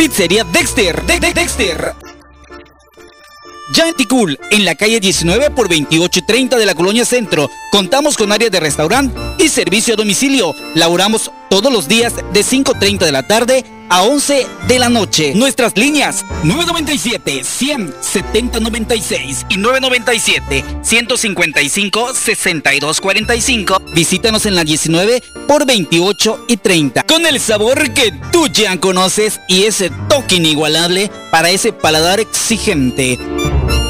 Pizzería Dexter. Dexter. Ya en Ticul, en la calle 19 por 2830 de la Colonia Centro, contamos con área de restaurante y servicio a domicilio. Laboramos todos los días de 5:30 de la tarde a 11 de la noche. Nuestras líneas 997-100-7096 y 997-155-6245. Visítanos en la 19 por 28 y 30. Con el sabor que tú ya conoces y ese toque inigualable para ese paladar exigente.